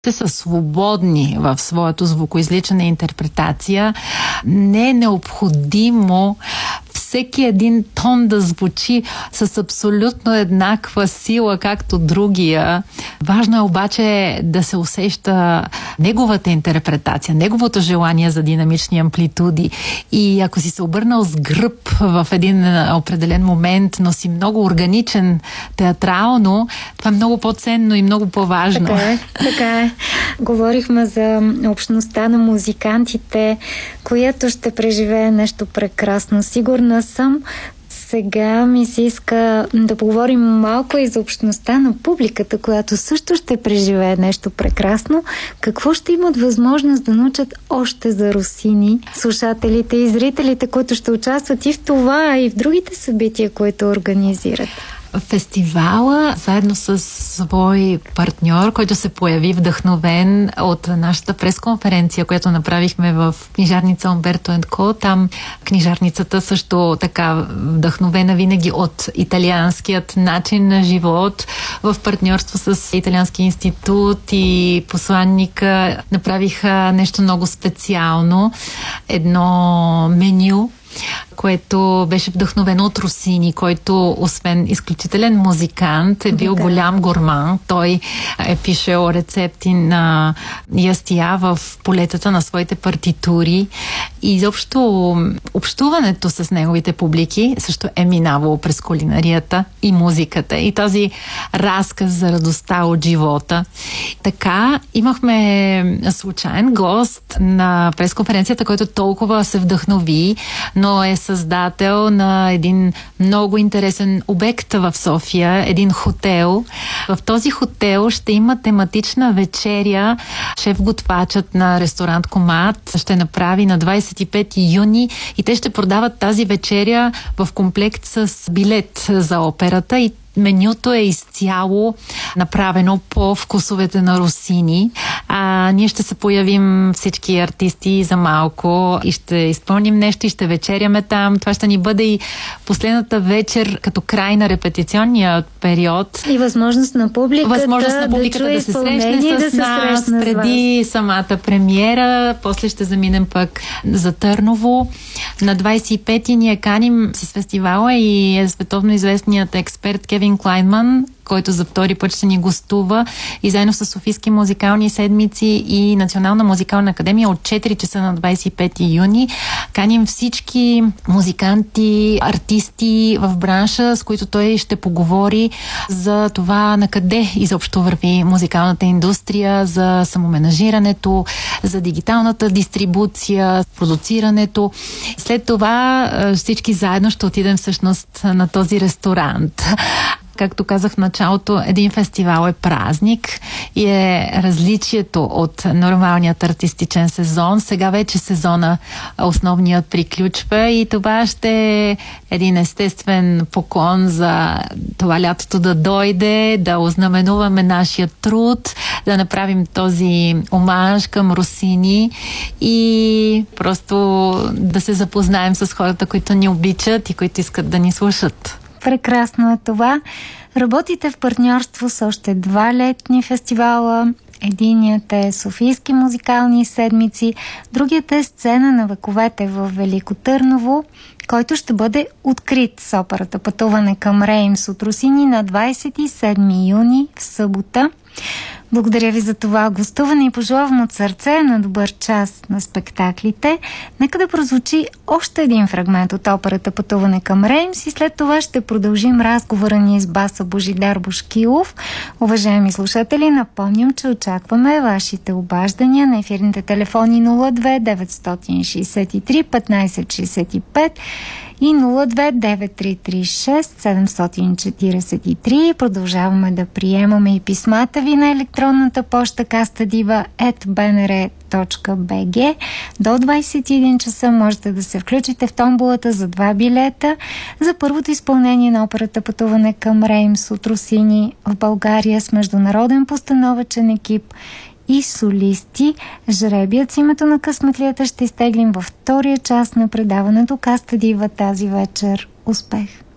те са свободни в своето звукоизличане и интерпретация. Не е необходимо всеки един тон да звучи с абсолютно еднаква сила, както другия. Важно е обаче да се усеща неговата интерпретация, неговото желание за динамични амплитуди. И ако си се обърнал с гръб в един определен момент, но си много органичен театрално, това е много по-ценно и много по-важно. Така е. Говорихме за общността на музикантите, която ще преживее нещо прекрасно. Сигурна съм. Сега ми се иска да поговорим малко и за общността на публиката, която също ще преживее нещо прекрасно. Какво ще имат възможност да научат още за Росини слушателите и зрителите, които ще участват и в това, и в другите събития, които организират? Фестивала, заедно с свой партньор, който се появи вдъхновен от нашата пресконференция, която направихме в книжарница Умберто & Ко. Там книжарницата също така вдъхновена винаги от италианският начин на живот, в партньорство с Италиански институт и посланника направиха нещо много специално. Едно меню, което беше вдъхновено от Росини, който освен изключителен музикант е бил голям гурман. Той е пишел рецепти на ястия в полетата на своите партитури и изобщо общуването с неговите публики също е минавало през кулинарията и музиката и този разказ за радостта от живота. Така имахме случайен гост на пресконференцията, който толкова се вдъхнови, но е създател на един много интересен обект в София, един хотел. В този хотел ще има тематична вечеря. Шеф-готвачът на ресторант Комат ще направи на 25 юни и те ще продават тази вечеря в комплект с билет за операта и менюто е изцяло направено по вкусовете на Росини. Ние ще се появим всички артисти за малко и ще изпълним нещо и ще вечеряме там. Това ще ни бъде и последната вечер като край на репетиционния период. И възможност на публиката да се срещне с нас преди самата премиера. После ще заминем пък за Търново. На 25-ти ние каним с фестивала и е световно известният експерт Кевин Клайнман, който за втори път ще ни гостува и заедно с Софийски музикални седмици и Национална музикална академия от 4 часа на 25 юни. Каним всички музиканти, артисти в бранша, с които той ще поговори за това на къде изобщо върви музикалната индустрия, за самоменажирането, за дигиталната дистрибуция, продуцирането. След това всички заедно ще отидем всъщност на този ресторант. Както казах в началото, един фестивал е празник и е различието от нормалният артистичен сезон. Сега вече сезона основният приключва и това ще е един естествен поклон за това лятото да дойде, да ознаменуваме нашия труд, да направим този омаж към Росини и просто да се запознаем с хората, които ни обичат и които искат да ни слушат. Прекрасно е това. Работите в партньорство с още 2 летни фестивала. Единият е Софийски музикални седмици, другият е Сцена на вековете в Велико Търново, който ще бъде открит с операта Пътуване към Реймс от Росини на 27 юни в събота. Благодаря ви за това гостуване и пожелавам от сърце на добър час на спектаклите. Нека да прозвучи още един фрагмент от операта Пътуване към Реймс и след това ще продължим разговора ни с баса Божидар Бошкилов. Уважаеми слушатели, напомням, че очакваме вашите обаждания на ефирните телефони 02 963 1565 и 02-9336-743. Продължаваме да приемаме и писмата ви на електронната поща kastadiva@bnr.bg. До 21 часа можете да се включите в томболата за 2 билета за първото изпълнение на операта Пътуване към Реймс от Росини в България с международен постановачен екип и солисти. Жребият с името на късметлията ще изтеглим във втория част на предаването Каста Дива тази вечер. Успех!